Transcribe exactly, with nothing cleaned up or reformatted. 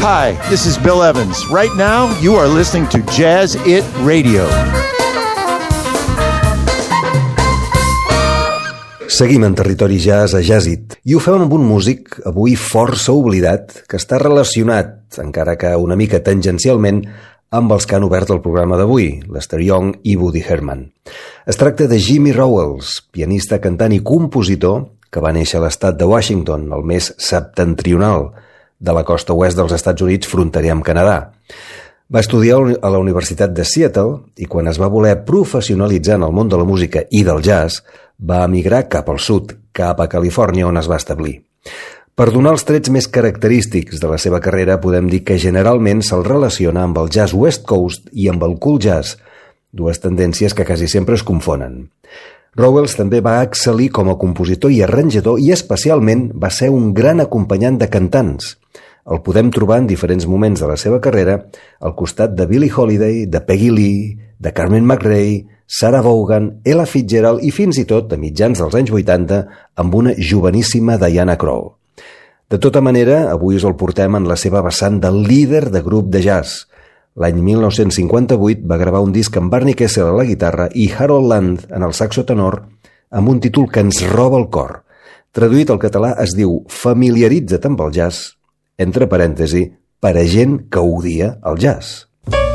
Hi, this is Bill Evans. Right now, you are listening to Jazz It Radio. Seguim en territori jazz a Jazz It i ho fem amb un músic avui força oblidat que està relacionat, encara que una mica tangencialment, amb els que han obert el programa d'avui, Lester Young i Woody Herman. Es tracta de Jimmy Rowells, pianista, cantant i compositor que va néixer a l'estat de Washington, el més septentrional de la costa oest dels Estats Units, fronterer amb Canadà. Va estudiar a la Universitat de Seattle i quan es va voler professionalitzar en el món de la música i del jazz, va emigrar cap al sud, cap a Califòrnia, on es va establir. Per donar els trets més característics de la seva carrera, podem dir que generalment se'l relaciona amb el jazz West Coast i amb el cool jazz, dues tendències que quasi sempre es confonen. Rowells també va excel·lir com a compositor i arranjador i especialment va ser un gran acompanyant de cantants. El podem trobar en diferents moments de la seva carrera al costat de Billie Holiday, de Peggy Lee, de Carmen McRae, Sarah Vaughan, Ella Fitzgerald i fins i tot, a mitjans dels anys vuitanta, amb una joveníssima Diana Krall. De tota manera, avui us el portem en la seva vessant de líder de grup de jazz. L'any mil nou-cents cinquanta-vuit va gravar un disc amb Barney Kessel a la guitarra i Harold Land en el saxo tenor amb un títol que ens roba el cor. Traduït al català es diu Familiaritza't amb el jazz, entre parèntesi, per a gent que odia el jazz.